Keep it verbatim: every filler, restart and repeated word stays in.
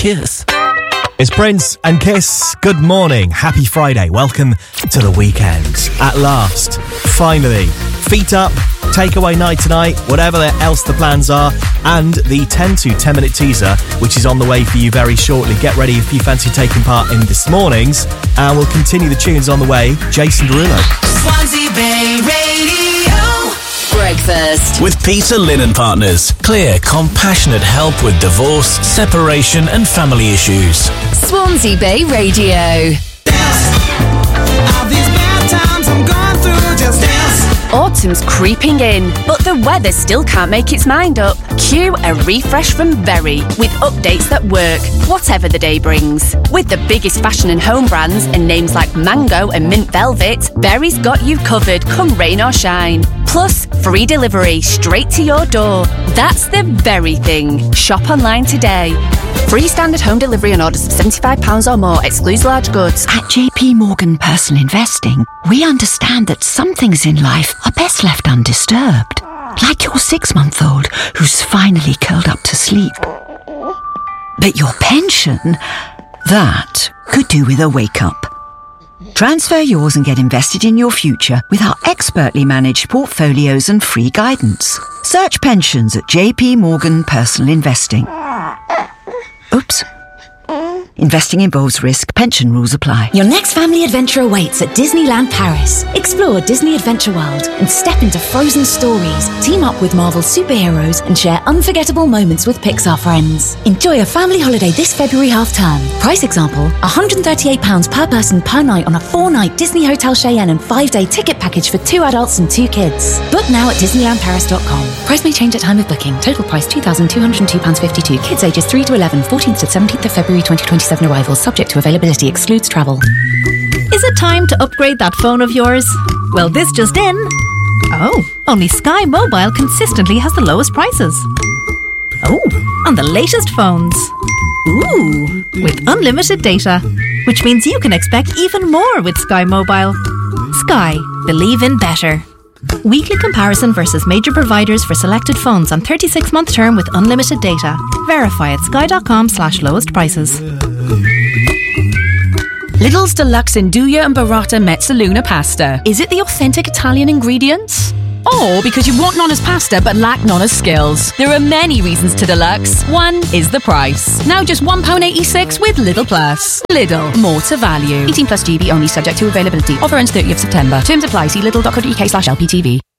Kiss. It's Prince and Kiss. Good morning. Happy Friday. Welcome to the weekend. At last. Finally. Feet up. Takeaway night tonight. Whatever else the plans are. And the ten to ten minute teaser, which is on the way for you very shortly. Get ready if you fancy taking part in this morning's. And we'll continue the tunes on the way. Jason Derulo. Swansea Bay Radio. Breakfast with Peter Lynn and Partners. Clear, compassionate help with divorce, separation and family issues. Swansea Bay Radio. Dance. All these bad times I'm going through, just dance. Autumn's creeping in, but the weather still can't make its mind up. Cue a refresh from Very, with updates that work, whatever the day brings. With the biggest fashion and home brands and names like Mango and Mint Velvet, Very's got you covered come rain or shine. Plus, free delivery straight to your door. That's the Very thing. Shop online today. Free standard home delivery on orders of seventy-five pounds or more, excludes large goods. At J P Morgan Personal Investing, we understand that some things in life are best left undisturbed. Like your six-month-old who's finally curled up to sleep. But your pension, that could do with a wake-up. Transfer yours and get invested in your future with our expertly managed portfolios and free guidance. Search pensions at J P Morgan Personal Investing. Oops. Investing involves risk. Pension rules apply. Your next family adventure awaits at Disneyland Paris. Explore Disney Adventure World and step into frozen stories. Team up with Marvel superheroes and share unforgettable moments with Pixar friends. Enjoy a family holiday this February half-term. Price example, one hundred thirty-eight pounds per person per night on a four-night Disney Hotel Cheyenne and five-day ticket package for two adults and two kids. Book now at disneyland paris dot com. Price may change at time of booking. Total price two thousand two hundred two pounds fifty-two. Kids ages three to eleven, fourteenth to seventeenth of February twenty twenty-seven arrivals. Subject to availability. Excludes travel. Is it time to upgrade that phone of yours? Well, this just in. Oh, only Sky Mobile consistently has the lowest prices. Oh, on the latest phones. Ooh, with unlimited data, which means you can expect even more with Sky Mobile. Sky, believe in better. Weekly comparison versus major providers for selected phones on thirty-six month term with unlimited data. Verify at sky.com slash lowest prices. Lidl's Deluxe Nduja and Burrata Mezzaluna pasta. Is it the authentic Italian ingredients? Or because you want Nonna's pasta but lack Nonna's skills? There are many reasons to Deluxe. One is the price. Now just one pound eighty-six with Lidl Plus. Lidl, more to value. eighteen plus G B only, subject to availability. Offer ends thirtieth of September. Terms apply. See lidl dot co dot uk slash L P T V.